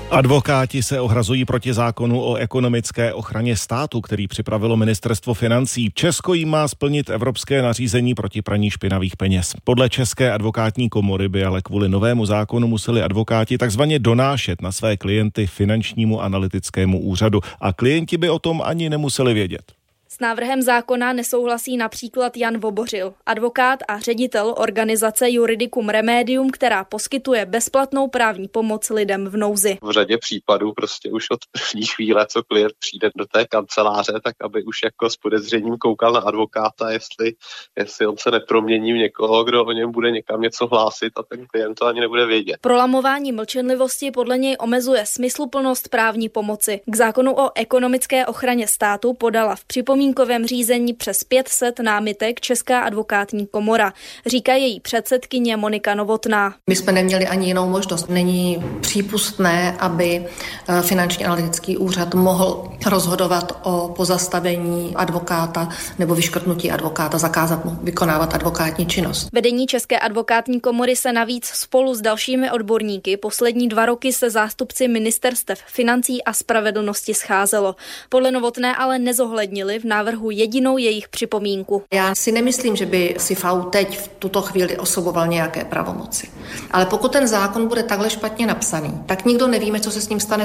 Advokáti se ohrazují proti zákonu o ekonomické ochraně státu, který připravilo Ministerstvo financí. Česko jim má splnit evropské nařízení proti praní špinavých peněz. Podle České advokátní komory by ale kvůli novému zákonu museli advokáti takzvaně donášet na své klienty finančnímu analytickému úřadu a klienti by o tom ani nemuseli vědět. S návrhem zákona nesouhlasí například Jan Vobořil, advokát a ředitel organizace Juridicum Remedium, která poskytuje bezplatnou právní pomoc lidem v nouzi. V řadě případů prostě už od první chvíle, co klient přijde do té kanceláře, tak aby už jako s podezřením koukal na advokáta, jestli on se nepromění v někoho, kdo o něm bude někam něco hlásit a ten klient to ani nebude vědět. Prolamování mlčenlivosti podle něj omezuje smysluplnost právní pomoci. K zákonu o ekonomické ochraně státu podala v připomínkovém řízení přes 500 námitek Česká advokátní komora, říká její předsedkyně Monika Novotná. My jsme neměli ani jinou možnost. Není přípustné, aby finanční analytický úřad mohl rozhodovat o pozastavení advokáta nebo vyškrtnutí advokáta, zakázat mu vykonávat advokátní činnost. Vedení České advokátní komory se navíc spolu s dalšími odborníky poslední 2 roky se zástupci ministerstev financí a spravedlnosti scházelo. Podle Novotné ale nezohlednili v návrhu jedinou jejich připomínku. Já si nemyslím, že by SIFAU teď v tuto chvíli osoboval nějaké pravomoci. Ale pokud ten zákon bude takhle špatně napsaný, tak nikdo nevíme, co se s ním stane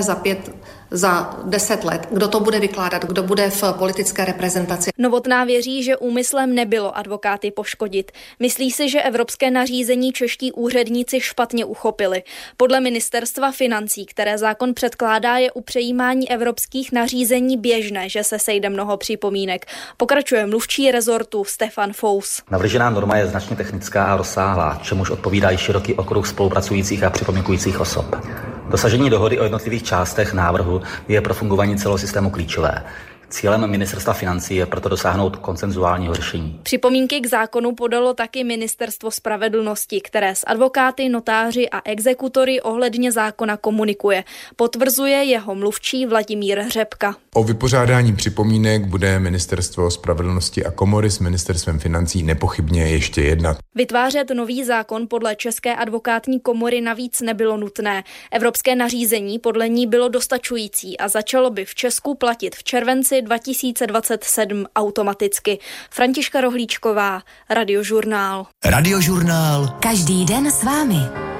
za 10 let, kdo to bude vykládat, kdo bude v politické reprezentaci. Novotná věří, že úmyslem nebylo advokáty poškodit. Myslí si, že evropské nařízení čeští úředníci špatně uchopili. Podle ministerstva financí, které zákon předkládá, je u přejímání evropských nařízení běžné, že se sejde mnoho připomínek. Pokračuje mluvčí rezortu Stefan Fous. Navržená norma je značně technická a rozsáhlá, čemuž odpovídá i široký okruh spolupracujících a připomínkujících osob. Dosažení dohody o jednotlivých částech návrhu je pro fungování celého systému klíčové. Cílem ministerstva financí je proto dosáhnout konsenzuálního řešení. Připomínky k zákonu podalo taky Ministerstvo spravedlnosti, které s advokáty, notáři a exekutory ohledně zákona komunikuje. Potvrzuje jeho mluvčí Vladimír Řepka. O vypořádání připomínek bude Ministerstvo spravedlnosti a komory s Ministerstvem financí nepochybně ještě jednat. Vytvářet nový zákon podle České advokátní komory navíc nebylo nutné. Evropské nařízení podle ní bylo dostačující a začalo by v Česku platit v červenci 2027 automaticky. Františka Rohlíčková, Radiožurnál. Radiožurnál. Každý den s vámi.